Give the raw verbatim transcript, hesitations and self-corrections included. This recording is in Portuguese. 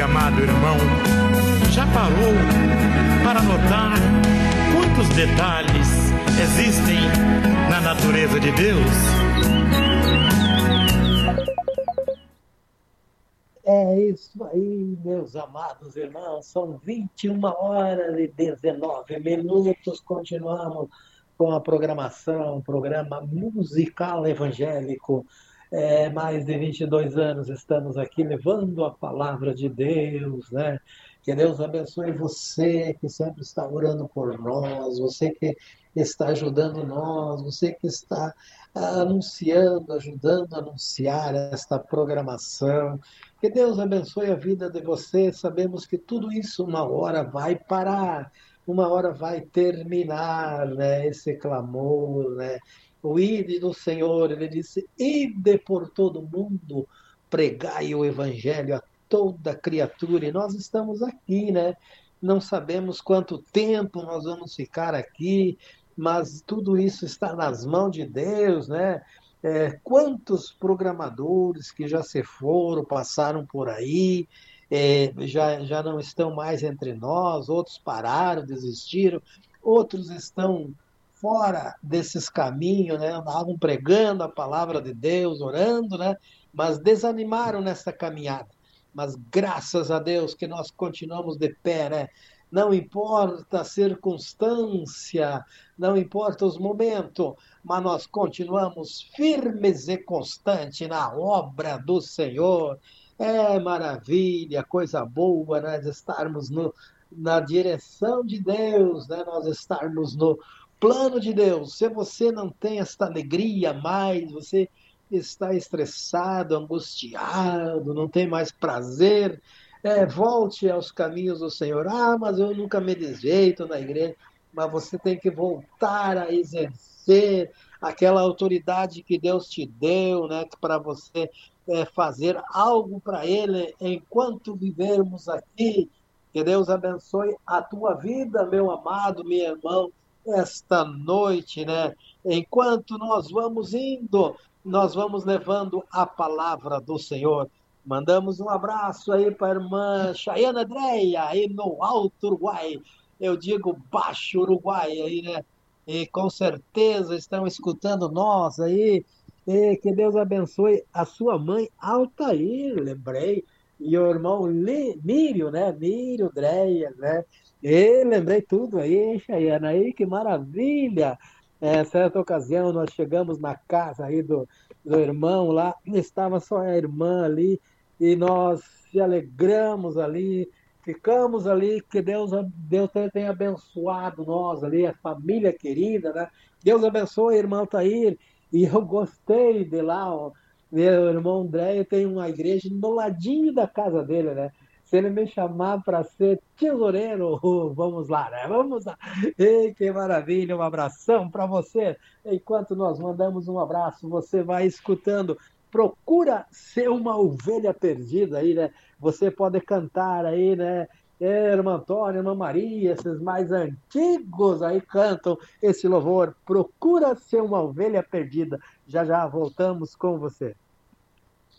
amado irmão, já parou para notar quantos detalhes existem na natureza de Deus? É isso aí, meus amados irmãos. São vinte e uma horas e dezenove minutos. Continuamos com a programação, programa musical evangélico. É, mais de vinte e dois anos estamos aqui levando a palavra de Deus, né? Que Deus abençoe você que sempre está orando por nós, você que está ajudando nós, você que está anunciando, ajudando a anunciar esta programação. Que Deus abençoe a vida de você. Sabemos que tudo isso uma hora vai parar, uma hora vai terminar, né? Esse clamor, né? O ide do Senhor, ele disse: ide por todo mundo, pregai o evangelho a toda criatura. E nós estamos aqui, né? Não sabemos quanto tempo nós vamos ficar aqui, mas tudo isso está nas mãos de Deus, né? É, quantos programadores que já se foram, passaram por aí, é, já, já não estão mais entre nós, outros pararam, desistiram, outros estão fora desses caminhos, né? Andavam pregando a palavra de Deus, orando, né? Mas desanimaram nessa caminhada. Mas graças a Deus que nós continuamos de pé, né? Não importa a circunstância, não importa os momentos, mas nós continuamos firmes e constantes na obra do Senhor. É maravilha, coisa boa nós estarmos no, na direção de Deus, né? Nós estarmos no plano de Deus. Se você não tem esta alegria mais, você está estressado, angustiado, não tem mais prazer, é, volte aos caminhos do Senhor. Ah, mas eu nunca me desjeito na igreja. Mas você tem que voltar a exercer aquela autoridade que Deus te deu, né, para você é, fazer algo para Ele enquanto vivermos aqui. Que Deus abençoe a tua vida, meu amado, meu irmão, esta noite, né? Enquanto nós vamos indo, nós vamos levando a palavra do Senhor. Mandamos um abraço aí para a irmã Chayana Andréia, aí no Alto Uruguai. Eu digo Baixo Uruguai aí, né? E com certeza estão escutando nós aí. E que Deus abençoe a sua mãe Altair, lembrei. E o irmão Lí- Mírio, né? Mírio Dreia, né? E lembrei tudo aí, Chayana, aí, que maravilha! É, certa ocasião nós chegamos na casa aí do, do irmão lá, estava só a irmã ali, e nós se alegramos ali, ficamos ali, que Deus, Deus tenha abençoado nós ali, a família querida, né? Deus abençoe, irmão Tair, e eu gostei de lá, ó, meu irmão André tem uma igreja no ladinho da casa dele, né? Se ele me chamar para ser tesoureiro, vamos lá, né? Vamos lá. Ei, que maravilha, um abração para você. Enquanto nós mandamos um abraço, você vai escutando. Procura ser uma ovelha perdida aí, né? Você pode cantar aí, né? É, irmã Antônia, irmã Maria, esses mais antigos aí cantam esse louvor. Procura ser uma ovelha perdida. Já já voltamos com você.